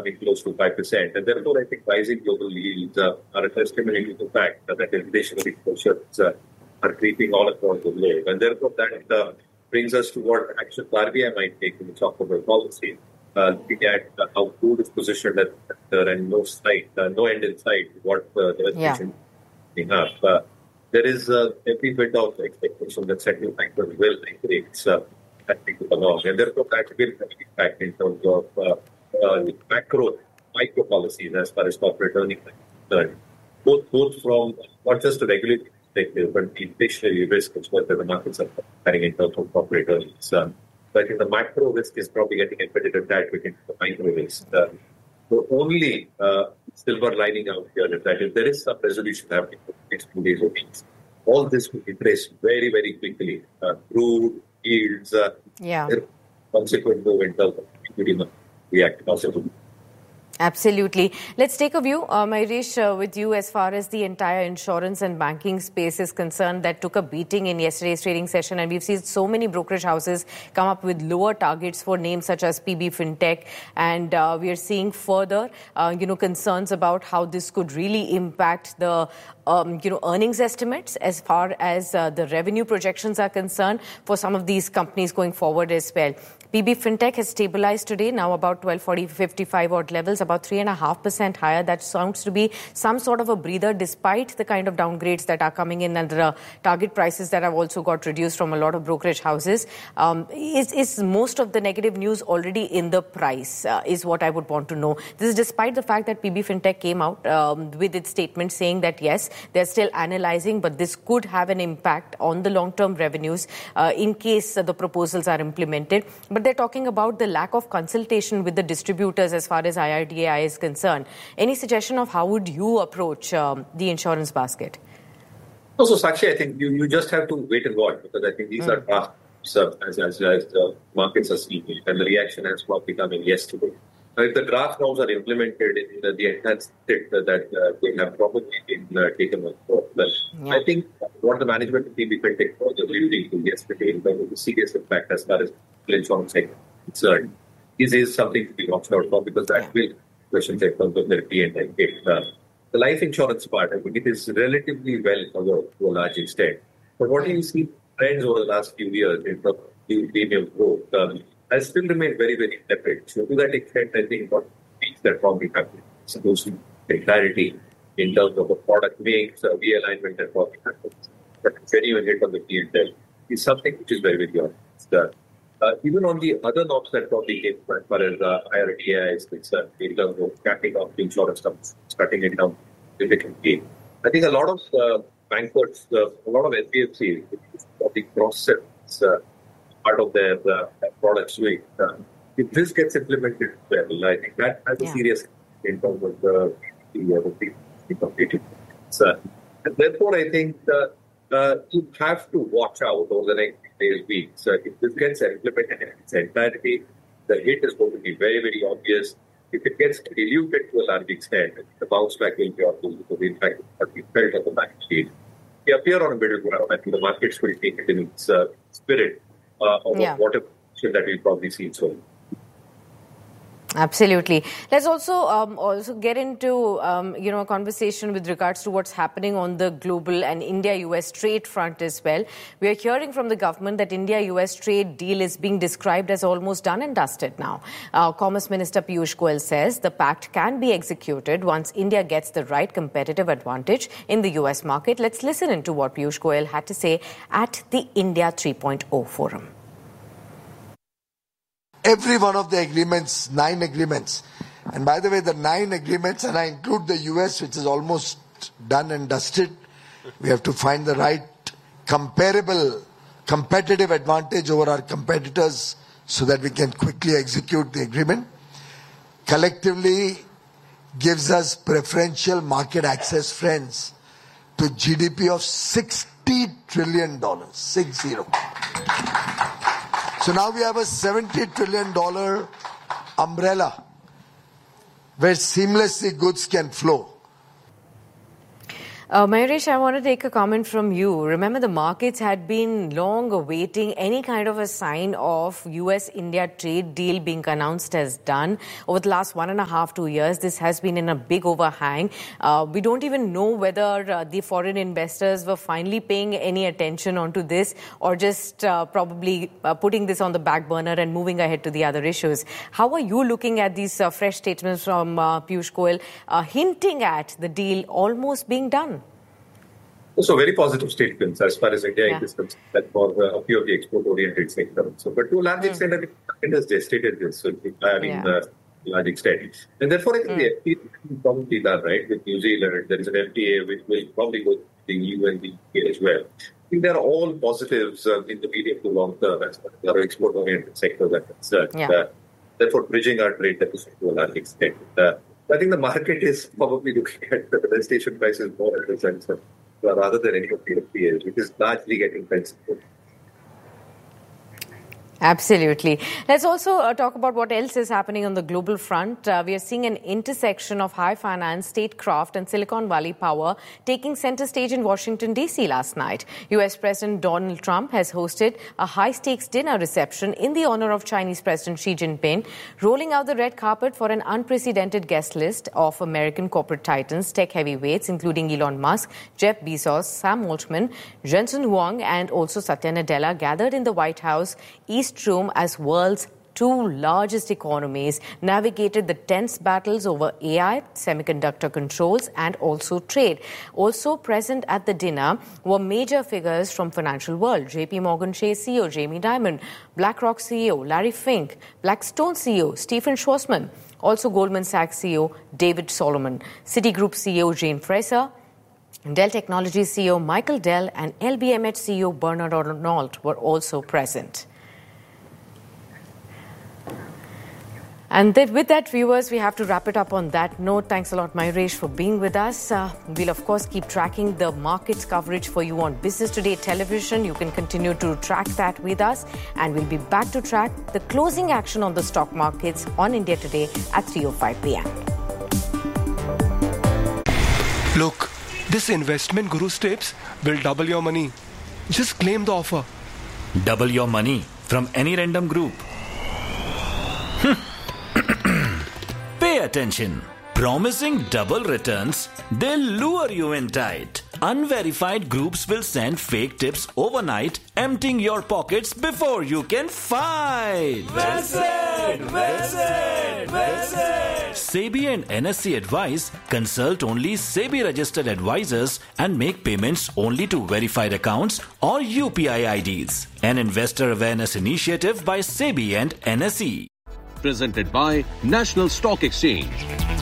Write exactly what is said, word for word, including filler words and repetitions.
coming close to five percent. And therefore, I think rising global yields uh, are a testimony to the fact that inflationary pressures uh, are creeping all across the globe. And therefore, that uh, brings us to what action R B I might take in its October policy. Uh, looking at uh, how food is positioned at uh, and no sight, uh, no end in sight, what uh, the inflation is up. Uh, there is uh, every bit of expectation that central bankers will increase uh, that thing along, and therefore that will have an impact in terms of uh, uh, macro, micro policies as far as corporate earnings are concerned, both both from not just a regulatory perspective, but the inflationary risk as well that the markets are carrying in terms of corporate earnings. Uh, But I think the macro risk is probably getting embedded in that within the micro risk. Uh, the only uh, silver lining out here is that if there is some resolution happening for the next two days or weeks, all this will be traced very, very quickly. Uh, crude, yields, uh, yeah. consequent move in terms of equity react positively. Absolutely. Let's take a view, uh, Mayuresh, uh, with you as far as the entire insurance and banking space is concerned that took a beating in yesterday's trading session. And we've seen so many brokerage houses come up with lower targets for names such as P B Fintech. And uh, we are seeing further, uh, you know, concerns about how this could really impact the, um, you know, earnings estimates as far as uh, the revenue projections are concerned for some of these companies going forward as well. P B Fintech has stabilized today, now about twelve forty fifty-five odd levels, about three point five percent higher. That sounds to be some sort of a breather despite the kind of downgrades that are coming in and the target prices that have also got reduced from a lot of brokerage houses. Um, is, is most of the negative news already in the price uh, is what I would want to know. This is despite the fact that P B Fintech came out um, with its statement saying that, yes, they're still analyzing, but this could have an impact on the long-term revenues uh, in case uh, the proposals are implemented. But they're talking about the lack of consultation with the distributors as far as I R D A I is concerned. Any suggestion of how would you approach um, the insurance basket? Also, Sakshi, I think you, you just have to wait and watch because I think these mm. are drafts uh, as, as, as the markets are seeing it, and the reaction has probably come in yesterday. Now, if the draft norms are implemented in the, the enhanced state that uh, they have probably been uh, taken on board, well, yeah. I think what the management of P B Fintech was alluding to yesterday in terms of the serious impact as far as insurance sector is concerned, this is something to be watched out for because that yeah. will question in terms of their P and L. Uh, the life insurance part, I think it is relatively well covered to a large extent. But what do you see trends over the last few years in terms of premium growth um, has still remained very, very tepid. So to that extent, I think what things that probably happen is supposed to get clarity in terms of the product mix, uh, realignment that probably happens. But genuine hit on the P and L is something which is very, very honest. Uh, Uh, even on the other norms that probably came as far as uh, I R D A I is concerned, in terms of capping off the insurance companies, cutting it down significantly. I think a lot of uh, bankers, uh, a lot of N B F Cs, probably cross-sell uh, part of their uh, product suite. Uh, if this gets implemented well, I think that has yeah. a serious in terms of the the completed. Uh, and therefore, I think uh, uh, you have to watch out over the next days, weeks. Uh, if this gets implemented in its entirety, the hit is going to be very, very obvious. If it gets diluted to a large extent, the bounce back will be obvious because, in fact, what we felt on the balance sheet. We appear on a middle ground. I think the markets will take it in its uh, spirit uh, of yeah. whatever that we'll probably see soon. Absolutely. Let's also um, also get into um, you know a conversation with regards to what's happening on the global and India-U S trade front as well. We are hearing from the government that India-U S trade deal is being described as almost done and dusted now. Uh, Commerce Minister Piyush Goyal says the pact can be executed once India gets the right competitive advantage in the U S market. Let's listen into what Piyush Goyal had to say at the India three point oh forum. Every one of the agreements, nine agreements, and by the way, the nine agreements, and I include the U S, which is almost done and dusted, we have to find the right comparable, competitive advantage over our competitors so that we can quickly execute the agreement. Collectively gives us preferential market access, friends, to G D P of sixty trillion dollars, six zero. So now we have a seventy trillion dollars umbrella where seamlessly goods can flow. Uh, Mayuresh, I want to take a comment from you. Remember, the markets had been long awaiting any kind of a sign of U S India trade deal being announced as done. Over the last one and a half, two years, this has been in a big overhang. Uh, we don't even know whether uh, the foreign investors were finally paying any attention onto this or just uh, probably uh, putting this on the back burner and moving ahead to the other issues. How are you looking at these uh, fresh statements from uh, Piyush Goyal uh, hinting at the deal almost being done? So very positive statements as far as India Yeah. is concerned for uh, a few of the export-oriented sectors. So, but to a large extent, I think it has gestated this. So, I mean, Yeah. uh, to a large extent, and therefore, I think Mm. the F T A will probably done right with New Zealand. There is an F T A which will probably go to the E U and the U K as well. I think there are all positives uh, in the medium to long term as far as our export-oriented sectors are concerned. Yeah. Uh, therefore, bridging our trade deficit to a large extent. Uh, I think the market is probably looking at the registration prices more at the center, rather than any of the F T As, which is largely getting penciled. Absolutely. Let's also uh, talk about what else is happening on the global front. Uh, we are seeing an intersection of high finance, statecraft and Silicon Valley power taking center stage in Washington, D C last night. U S President Donald Trump has hosted a high-stakes dinner reception in the honor of Chinese President Xi Jinping, rolling out the red carpet for an unprecedented guest list of American corporate titans, tech heavyweights, including Elon Musk, Jeff Bezos, Sam Altman, Jensen Huang, and also Satya Nadella, gathered in the White House East Room as world's two largest economies navigated the tense battles over A I, semiconductor controls, and also trade. Also present at the dinner were major figures from financial world: J P Morgan Chase C E O Jamie Dimon, BlackRock C E O Larry Fink, Blackstone C E O Stephen Schwarzman, also Goldman Sachs C E O David Solomon, Citigroup C E O Jane Fraser, Dell Technologies C E O Michael Dell, and L V M H C E O Bernard Arnault were also present. And then with that, viewers, we have to wrap it up on that note. Thanks a lot, Mayuresh, for being with us. Uh, we'll, of course, keep tracking the markets coverage for you on Business Today television. You can continue to track that with us. And we'll be back to track the closing action on the stock markets on India Today at three oh five p.m. Look, this investment guru's tips will double your money. Just claim the offer. Double your money from any random group. Pay attention. Promising double returns, they'll lure you in tight. Unverified groups will send fake tips overnight, emptying your pockets before you can fight. Well said, well said, well said. SEBI and N S E advise consult only SEBI registered advisors and make payments only to verified accounts or U P I I Ds. An investor awareness initiative by SEBI and N S E. Presented by National Stock Exchange.